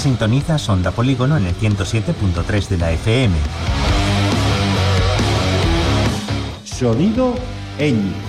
Sintonizas Onda Polígono en el 107.3 de la FM. Sonido Ñ.